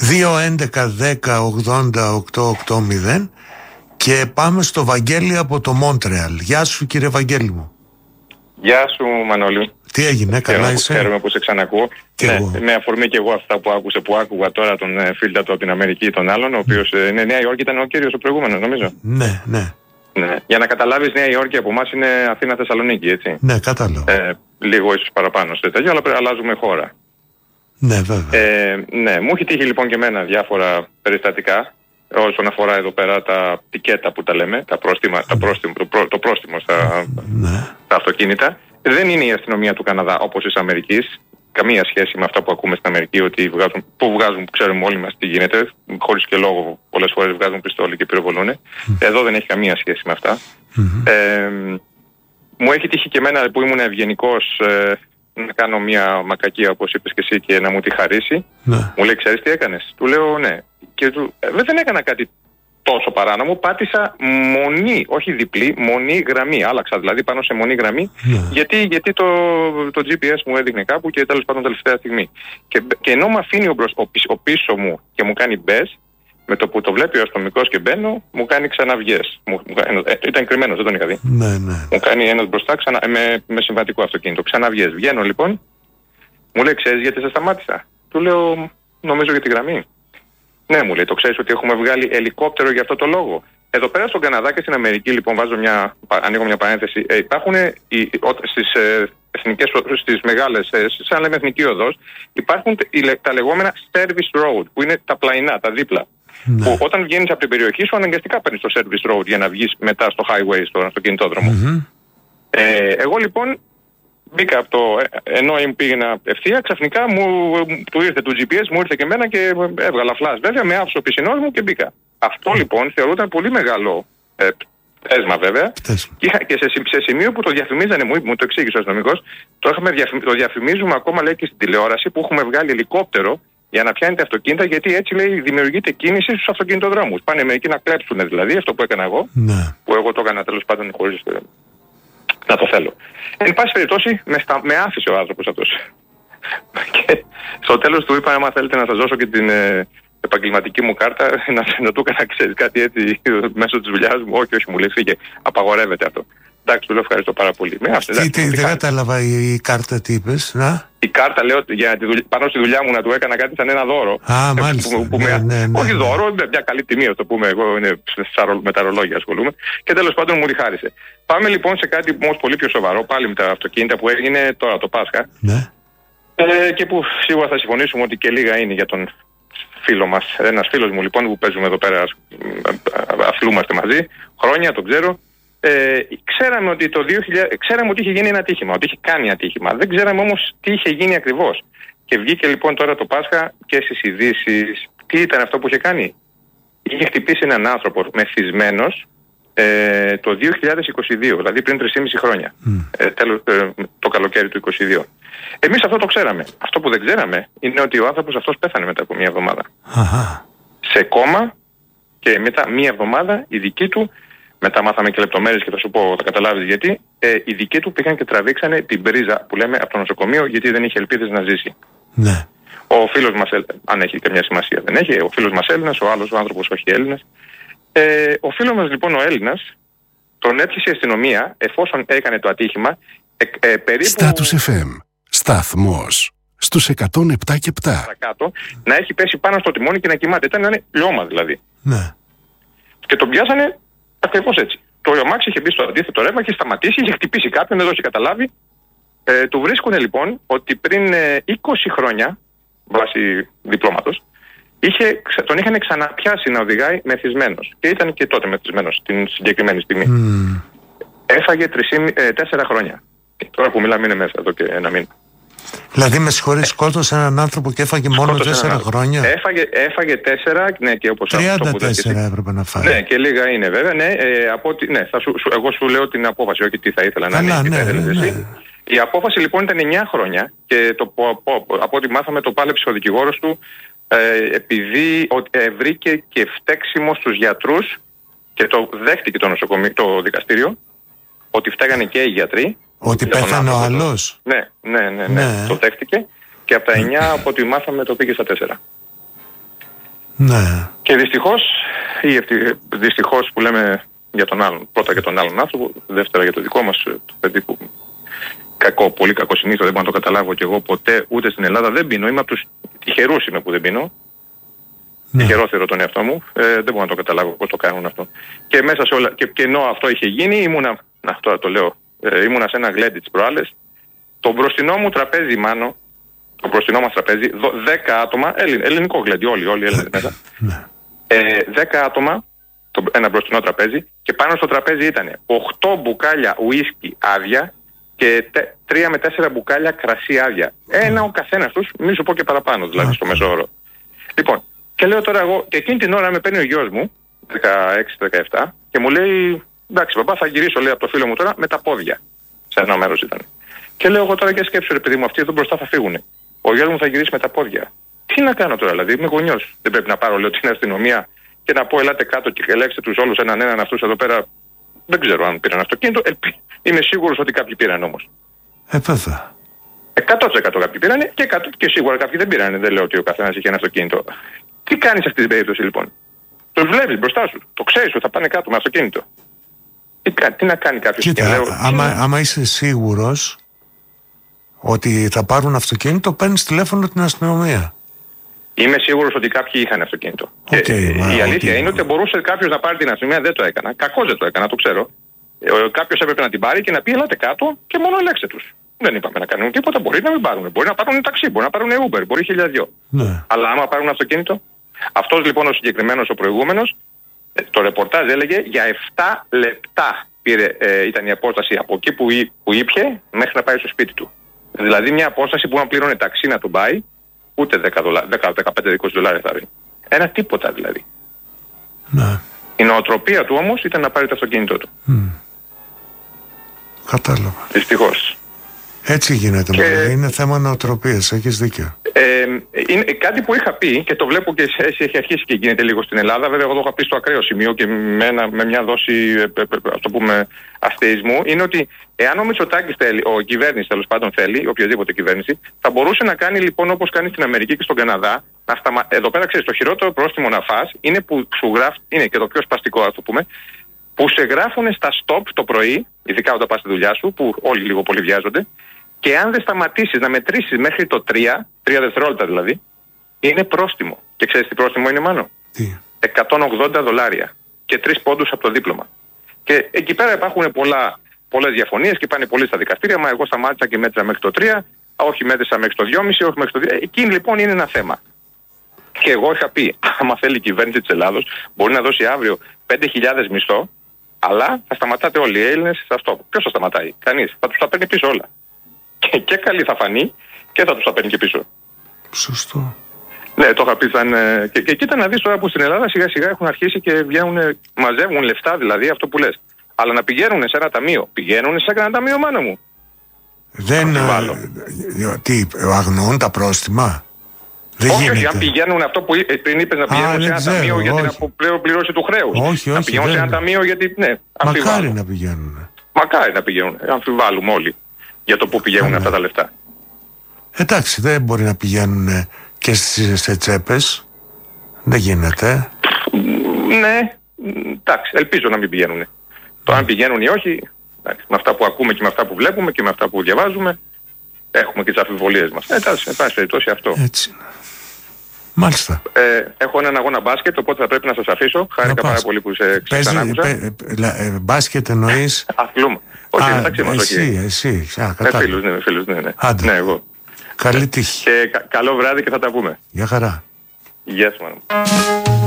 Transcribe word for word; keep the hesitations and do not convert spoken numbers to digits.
δύο έντεκα δέκα ογδόντα οκτώ ογδόντα και πάμε στο Βαγγέλη από το Μόντρεαλ. Γεια σου κύριε Βαγγέλη μου. Γεια σου Μανώλη. Τι έγινε, καλά είσαι? Χαίρομαι που σε ξανακούω. Ναι, με αφορμή και εγώ αυτά που άκουσε, που άκουγα τώρα τον ε, φίλτατο από την Αμερική τον άλλον, ο οποίος ε, ναι, Νέα Υόρκη ήταν ο κύριος ο προηγούμενος νομίζω. Ναι, ναι. Ναι. Για να καταλάβεις, Νέα Υόρκη από εμάς είναι Αθήνα-Θεσσαλονίκη, έτσι. Ναι, κατάλαβα. Ε, λίγο ίσως παραπάνω σε τέτοιο, αλλά αλλάζουμε χώρα. Ναι, βέβαια. Ε, ναι, μου έχει τύχει λοιπόν και εμένα διάφορα περιστατικά όσον αφορά εδώ πέρα τα τικέτα που τα λέμε, τα πρόστιμα, τα πρόστιμο, το, πρό, το πρόστιμο στα, ναι. στα αυτοκίνητα. Δεν είναι η αστυνομία του Καναδά όπως της Αμερικής. Καμία σχέση με αυτά που ακούμε στην Αμερική, ότι βγάζουν, που βγάζουν, που ξέρουμε όλοι μας τι γίνεται, χωρίς και λόγο πολλές φορές βγάζουν πιστόλι και πυροβολούν. Mm. Εδώ δεν έχει καμία σχέση με αυτά. Mm-hmm. Ε, μου έχει τύχει και εμένα που ήμουν ευγενικός ε, να κάνω μια μακακία όπως είπες και εσύ και να μου τη χαρίσει. Ναι. Μου λέει, ξέρεις τι έκανες? Του λέω ναι. Και του, ε, δεν έκανα κάτι τόσο παράνομο, πάτησα μονή, όχι διπλή, μονή γραμμή. Άλλαξα δηλαδή πάνω σε μονή γραμμή, yeah. γιατί, γιατί το, το τζι πι ες μου έδειχνε κάπου και τέλος πάντων τελευταία στιγμή. Και, και ενώ με αφήνει ο, ο, ο πίσω μου και μου κάνει μπες, με το που το βλέπει ο αστυνομικός και μπαίνω, μου κάνει ξαναβγές. Μου, ε, ήταν κρυμμένος, δεν τον είχα δει. Ναι, ναι. Μου κάνει ένας μπροστά ξανα, με, με συμβατικό αυτοκίνητο. Ξαναβγές. Βγαίνω λοιπόν, μου λέει, ξέρεις γιατί σε σταμάτησα? Του λέω, νομίζω για τη γραμμή. Ναι, μου λέει, το ξέρεις ότι έχουμε βγάλει ελικόπτερο για αυτό το λόγο? Εδώ πέρα στον Καναδά και στην Αμερική, λοιπόν, βάζω μια, ανοίγω μια παρένθεση, ε, υπάρχουν οι, στις ε, εθνικές, στις μεγάλες, ε, σαν λέμε εθνική οδός, υπάρχουν τα λεγόμενα service road, που είναι τα πλαϊνά, τα δίπλα. Ναι. Που όταν βγαίνεις από την περιοχή σου, αναγκαστικά παίρνεις το service road για να βγεις μετά στο highway, στο, στο κινητόδρομο. Mm-hmm. Ε, εγώ λοιπόν μπήκα από το, ενώ πήγαινα ευθεία, ξαφνικά μου, του ήρθε το τζι πι ες, μου ήρθε και εμένα και έβγαλα φλας. Βέβαια, με άφησε ο πισινός μου και μπήκα. Αυτό λοιπόν θεωρούταν πολύ μεγάλο ε, έσμα βέβαια. Και, είχα, και σε, σε σημείο που το διαφημίζανε, μου, μου το εξήγησε ο αστυνομικός, το, το διαφημίζουμε ακόμα λέει και στην τηλεόραση που έχουμε βγάλει ελικόπτερο για να πιάνετε αυτοκίνητα, γιατί έτσι λέει δημιουργείται κίνηση στους αυτοκινητοδρόμους. Πάνε μερικοί να κλέψουν δηλαδή, αυτό που έκανα εγώ, ναι. που εγώ το έκανα τέλος πάντων χωρίς να το θέλω. Εν πάση περιπτώσει, με, στα, με άφησε ο άνθρωπος αυτός. Και στο τέλος του είπα, άμα θέλετε να σας δώσω και την ε, επαγγελματική μου κάρτα, να, να του έκανα, ξέρεις, κάτι έτσι μέσω της δουλειάς μου. Όχι, όχι, μου λέει, φύγε, απαγορεύεται αυτό. Εντάξει, του λέω ευχαριστώ πάρα πολύ. Με άφησε, τι, τι, δεν κατάλαβα η, η κάρτα τι είπες, να? Η κάρτα, λέω, για τη δουλειά, πάνω στη δουλειά μου να του έκανα κάτι σαν ένα δώρο. Α, μάλιστα. Που, που ναι, με, ναι, ναι, όχι ναι. δώρο, μια καλή τιμή, α το πούμε. Εγώ είναι, με τα ρολόγια ασχολούμαι. Και τέλος πάντων μου τη χάρισε. Πάμε λοιπόν σε κάτι όμως πολύ πιο σοβαρό, πάλι με τα αυτοκίνητα που έγινε τώρα το Πάσχα. Ναι. Ε, και που σίγουρα θα συμφωνήσουμε ότι και λίγα είναι για τον φίλο μας. Ένας φίλος μου λοιπόν που παίζουμε εδώ πέρα, αθλούμαστε μαζί, χρόνια, τον ξέρω. Ε, ξέραμε, ότι το δύο χιλιάδες, ξέραμε ότι είχε γίνει ένα ατύχημα, ότι είχε κάνει ατύχημα. Δεν ξέραμε όμως τι είχε γίνει ακριβώς. Και βγήκε λοιπόν τώρα το Πάσχα και στις ειδήσεις. Τι ήταν αυτό που είχε κάνει? Είχε χτυπήσει έναν άνθρωπο μεθυσμένος ε, το δύο χιλιάδες είκοσι δύο, δηλαδή πριν τρία και μισό χρόνια. Mm. Ε, τέλος, ε, το καλοκαίρι του είκοσι δύο. Εμείς αυτό το ξέραμε. Αυτό που δεν ξέραμε είναι ότι ο άνθρωπος αυτός πέθανε μετά από μία εβδομάδα. Uh-huh. Σε κόμμα, και μετά μία εβδομάδα η δική του. Μετά μάθαμε και λεπτομέρειες και θα σου πω, θα καταλάβεις γιατί. Ε, οι δικοί του πήγαν και τραβήξανε την πρίζα που λέμε από το νοσοκομείο, γιατί δεν είχε ελπίδες να ζήσει. Ναι. Ο φίλος μας, αν έχει καμιά σημασία, δεν έχει. Ο φίλος μας Έλληνας, ο άλλος ο άνθρωπος όχι Έλληνας. Ε, ο φίλος μας λοιπόν ο Έλληνας τον έπιασε η αστυνομία εφόσον έκανε το ατύχημα. Ε, ε, περίπου... Στάτους εφ εμ. Σταθμός. Στους εκατόν επτά και επτά. Παρακάτω, να έχει πέσει πάνω στο τιμόνι και να κοιμάται. Ήταν ένα λιώμα δηλαδή. Ναι. Και τον πιάσανε. Ακριβώς έτσι. Το αμάξι είχε μπει στο αντίθετο ρεύμα, είχε σταματήσει, είχε χτυπήσει κάποιον, δεν το είχε καταλάβει. Ε, του βρίσκουν λοιπόν ότι πριν ε, είκοσι χρόνια, βάσει διπλώματος, είχε, τον είχαν ξαναπιάσει να οδηγάει μεθυσμένος. Και ήταν και τότε μεθυσμένος την συγκεκριμένη στιγμή. Mm. Έφαγε τέσσερα χρόνια. Τώρα που μιλάμε είναι μέσα εδώ και ένα μήνα. Δηλαδή με συγχωρείς, σκότωσε έναν άνθρωπο και έφαγε μόνο τέσσερα χρόνια. Έφαγε, έφαγε τέσσερα, ναι, και όπως τριάντα τέσσερα έπρεπε να φάει. Ναι, και λίγα είναι βέβαια, ναι, ε, από ότι, ναι θα σου, σου, εγώ σου λέω την απόφαση, όχι τι θα ήθελα να είναι. Ναι, ναι, ναι, ναι. Η απόφαση λοιπόν ήταν εννιά χρόνια και το, από, από ό,τι μάθαμε το πάλεψε ο δικηγόρος του ε, επειδή ε, βρήκε και φταίξιμο στους γιατρούς και το δέχτηκε το νοσοκομείο, το δικαστήριο, ότι φταίγανε και οι γιατροί. Ότι πέθανε ο άλλος. Ναι, ναι, ναι, ναι, ναι, το δέχτηκε και από τα εννιά από ό,τι μάθαμε το πήγε στα τέσσερα. Ναι. Και δυστυχώς, ή δυστυχώς που λέμε για τον άλλον, πρώτα για τον άλλον άνθρωπο, δεύτερα για το δικό μας το παιδί που κακό, πολύ κακοσυνήθω, δεν μπορώ να το καταλάβω κι εγώ ποτέ, ούτε στην Ελλάδα δεν πίνω. Είμαι από τους τυχερούς είμαι που δεν πίνω. Ναι. Τυχερό θεωρώ τον εαυτό μου. Ε, δεν μπορώ να το καταλάβω πώς το κάνουν αυτό. Και μέσα σε όλα, και, και ενώ αυτό είχε γίνει, ήμουνα, να, τώρα το λέω, ε, ήμουνα σε ένα γλέντι τις προάλλες. Το μπροστινό μου τραπέζι, μάνο, το μπροστινό μας τραπέζι, δέκα άτομα, ελλην, ελληνικό γλέντι, όλοι, όλοι Έλληνες μέσα. Ε, δέκα άτομα, το, ένα μπροστινό τραπέζι, και πάνω στο τραπέζι ήταν οκτώ μπουκάλια ουίσκι άδεια και τρία με τέσσερα μπουκάλια κρασί άδεια. Ένα ο καθένας τους, μη σου πω και παραπάνω, δηλαδή στο μέσο όρο. Λοιπόν, και λέω τώρα εγώ, και εκείνη την ώρα με παίρνει ο γιος μου, δεκαέξι δεκαεπτά, και μου λέει, εντάξει, παπά, θα γυρίσω, λέει, από το φίλο μου τώρα με τα πόδια. Σε ένα μέρος ήταν. Και λέω εγώ τώρα, και σκέψου, ρε παιδί μου, αυτοί εδώ μπροστά θα φύγουν. Ο γιος μου θα γυρίσει με τα πόδια. Τι να κάνω τώρα, δηλαδή, είμαι γονιός. Δεν πρέπει να πάρω, λέω, την αστυνομία και να πω, ελάτε κάτω και ελέγξτε τους όλους έναν έναν αυτούς εδώ πέρα. Δεν ξέρω αν πήραν αυτοκίνητο. Ε, είμαι σίγουρος ότι κάποιοι πήραν όμως. Ε, βέβαια. εκατό τοις εκατό κάποιοι πήραν και, και σίγουρα κάποιοι δεν πήραν. Δεν λέω ότι ο καθένας είχε ένα αυτοκίνητο. Τι κάνεις σε αυτή την περίπτωση λοιπόν? Τους βλέπεις μπροστά σου. Το ξέρεις ότι θα πάνε κάτω με αυτοκίνητο. Τι, τι να κάνει κάποιος? Κοίτα, λέω, άμα, άμα είσαι σίγουρος ότι θα πάρουν αυτοκίνητο, παίρνεις τηλέφωνο την αστυνομία. Είμαι σίγουρος ότι κάποιοι είχαν αυτοκίνητο. Okay, και μα, η αλήθεια okay. είναι ότι μπορούσε κάποιος να πάρει την αστυνομία, δεν το έκανα. Κακώς δεν το έκανα, το ξέρω. Κάποιος έπρεπε να την πάρει και να πει, ελάτε κάτω και μόνο ελέγξτε τους. Δεν είπαμε να κάνουν τίποτα. Μπορεί να μην πάρουν. Μπορεί να πάρουν ταξί, μπορεί να πάρουν Uber, μπορεί χίλια δυο. Ναι. Αλλά άμα πάρουν αυτοκίνητο. Αυτός λοιπόν ο συγκεκριμένος, ο προηγούμενος, το ρεπορτάζ έλεγε για επτά λεπτά πήρε, ε, ήταν η απόσταση από εκεί που, ή, που ήπιε μέχρι να πάει στο σπίτι του. Δηλαδή μια απόσταση που αν πλήρωνε ταξί να τον πάει, ούτε δέκα, δεκαπέντε με είκοσι δολάρια θα δει. Ένα τίποτα δηλαδή. Ναι. Η νοοτροπία του όμως ήταν να πάρει το αυτοκίνητό του. Mm. Κατάλαβα. Δυστυχώς. Έτσι γίνεται. Και... είναι θέμα νοοτροπίας, έχεις δίκιο. Ε, είναι κάτι που είχα πει και το βλέπω και εσύ έχει αρχίσει και γίνεται λίγο στην Ελλάδα. Βέβαια, εγώ το είχα πει στο ακραίο σημείο και με, ένα, με μια δόση, ας το πούμε, αστεϊσμού. Είναι ότι εάν ο Μητσοτάκης θέλει, ο κυβέρνηση τέλος πάντων θέλει, οποιαδήποτε κυβέρνηση, θα μπορούσε να κάνει λοιπόν όπως κάνει στην Αμερική και στον Καναδά. Να σταμα... Εδώ πέρα ξέρεις, το χειρότερο πρόστιμο να φας είναι που σου γράφει, είναι και το πιο σπαστικό, ας το πούμε, που σε γράφουν στα stop το πρωί, ειδικά όταν πας στη δουλειά σου, που όλοι λίγο πολύ βιάζονται. Και αν δεν σταματήσεις να μετρήσεις μέχρι το τρία, τρία δευτερόλεπτα δηλαδή, είναι πρόστιμο. Και ξέρεις τι πρόστιμο είναι, Μάνο? Τι? εκατόν ογδόντα δολάρια και τρεις πόντους από το δίπλωμα. Και εκεί πέρα υπάρχουν πολλά, πολλές διαφωνίες και πάνε πολλοί στα δικαστήρια. Μα εγώ σταμάτησα και μέτρησα μέχρι το τρία, όχι μέτρησα μέχρι το δυόμισι, όχι μέχρι το δύο. Εκεί λοιπόν είναι ένα θέμα. Και εγώ είχα πει, άμα θέλει η κυβέρνηση της Ελλάδος, μπορεί να δώσει αύριο πέντε χιλιάδες μισθό, αλλά θα σταματάτε όλοι οι Έλληνες στα στόπ. Ποιος θα σταματάει? Κανείς. Θα τους τα παίρνει πίσω όλα. Και, και καλή θα φανεί και θα τους τα παίρνει και πίσω. Σωστό. Ναι, το είχα πει. Σαν, και, και κοίτα να δεις τώρα που στην Ελλάδα σιγά σιγά έχουν αρχίσει και βγαίνουν, μαζεύουν λεφτά, δηλαδή αυτό που λες. Αλλά να πηγαίνουν σε ένα ταμείο. Πηγαίνουν σε ένα ταμείο, Μάνο μου. Δεν. Ε, τι, αγνοούν τα πρόστιμα? Δεν όχι, γίνεται. όχι, αν πηγαίνουν αυτό που πριν είπες να πηγαίνουν Α, σε ένα ξέρω, ταμείο όχι. για την αποπληρώση του χρέους. Όχι, όχι. Να πηγαίνουν δεν... σε ένα ταμείο γιατί. Ναι, μακάρι να πηγαίνουν. Μακάρι να πηγαίνουν. Αμφιβάλλουμε όλοι για το πού πηγαίνουν ναι. αυτά τα λεφτά. Εντάξει, δεν μπορεί να πηγαίνουν και σε τσέπες. Δεν γίνεται. Ναι, εντάξει, ελπίζω να μην πηγαίνουν. Mm. Το αν πηγαίνουν ή όχι, εντάξει, με αυτά που ακούμε και με αυτά που βλέπουμε και με αυτά που διαβάζουμε, έχουμε και τις αμφιβολίες μας. Εντάξει, εν πάση περιπτώσει αυτό. Έτσι. Μάλιστα. Ε, έχω έναν αγώνα μπάσκετ, οπότε θα πρέπει να σας αφήσω. Χάρηκα πάρα πολύ που σε ξανάκουσα. Μπάσκετ εννοείς? Αθλούμε. Όχι, μεταξύ μας. Εσύ, εσύ. Με φίλους, ναι, φίλους, ναι, ναι. Άντε. Ναι, εγώ. Καλή τύχη. Και κα- καλό βράδυ και θα τα πούμε. Γεια χαρά. Γεια σου, μάνα.